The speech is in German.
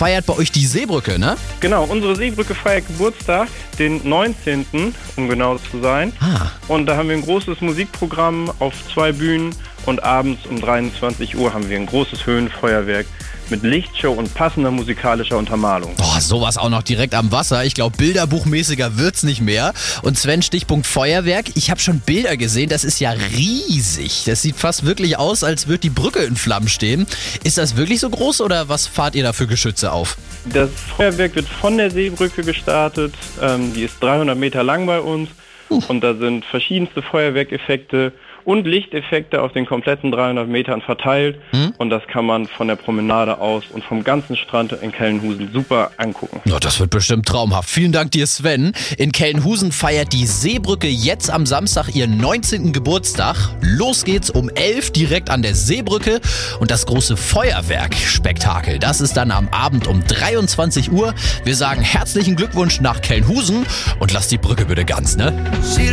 feiert bei euch die Seebrücke, ne? Genau, unsere Seebrücke feiert Geburtstag, den 19., um genau zu sein. Und da haben wir ein großes Musikprogramm auf 2 Bühnen und abends um 23 Uhr haben wir ein großes Höhenfeuerwerk mit Lichtshow und passender musikalischer Untermalung. Boah, sowas auch noch direkt am Wasser. Ich glaube, bilderbuchmäßiger wird's nicht mehr. Und Sven, Stichpunkt Feuerwerk. Ich habe schon Bilder gesehen, das ist ja riesig. Das sieht fast wirklich aus, als würde die Brücke in Flammen stehen. Ist das wirklich so groß oder was fahrt ihr da für Geschütze auf? Das Feuerwerk wird von der Seebrücke gestartet. Die ist 300 Meter lang bei uns. Und da sind verschiedenste Feuerwerkeffekte und Lichteffekte auf den kompletten 300 Metern verteilt. Und das kann man von der Promenade aus und vom ganzen Strand in Kellenhusen super angucken. Ja, das wird bestimmt traumhaft. Vielen Dank dir, Sven. In Kellenhusen feiert die Seebrücke jetzt am Samstag ihren 19. Geburtstag. Los geht's um 11 direkt an der Seebrücke. Und das große Feuerwerk-Spektakel, das ist dann am Abend um 23 Uhr. Wir sagen herzlichen Glückwunsch nach Kellenhusen und lasst die Brücke bitte ganz, ne?